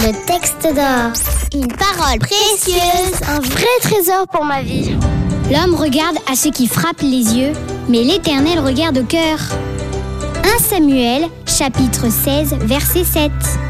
Le texte d'or. Une parole précieuse. Un vrai trésor pour ma vie. L'homme regarde à ce qui frappe les yeux, mais l'Éternel regarde au cœur. 1 Samuel, chapitre 16, verset 7.